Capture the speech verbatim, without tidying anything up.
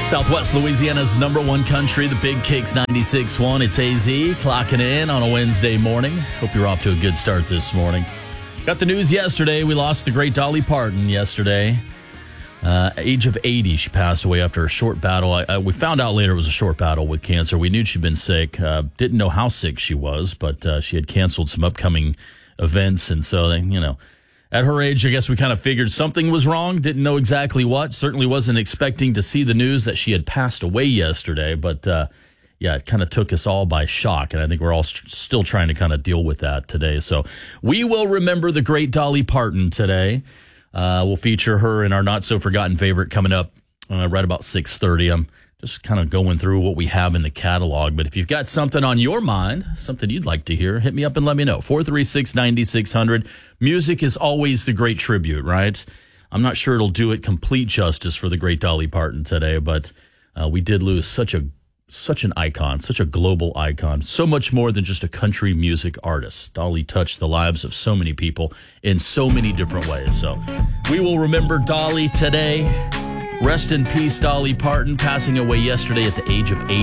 Southwest Louisiana's number one country, the Big Kicks ninety-six point one. It's A Z clocking in on a Wednesday morning. Hope you're off to a good start this morning. Got the news yesterday. We lost the great Dolly Parton yesterday. Uh, age of eighty, she passed away after a short battle. I, I, we found out later it was a short battle with cancer. We knew she'd been sick. Uh, didn't know how sick she was, but uh, she had canceled some upcoming events. And so, you know, at her age, I guess we kind of figured something was wrong. Didn't know exactly what. Certainly wasn't expecting to see the news that she had passed away yesterday. But, uh, yeah, it kind of took us all by shock. And I think we're all st- still trying to kind of deal with that today. So we will remember the great Dolly Parton today. Uh, we'll feature her in our not-so-forgotten favorite coming up uh, right about six thirty. I'm just kind of going through what we have in the catalog. But if you've got something on your mind, something you'd like to hear, hit me up and let me know. four three six, nine six zero zero. Music is always the great tribute, right? I'm not sure it'll do it complete justice for the great Dolly Parton today, but uh, we did lose such a such an icon, such a global icon, so much more than just a country music artist. Dolly touched the lives of so many people in so many different ways. So we will remember Dolly today. Rest in peace, Dolly Parton, passing away yesterday at the age of eighty.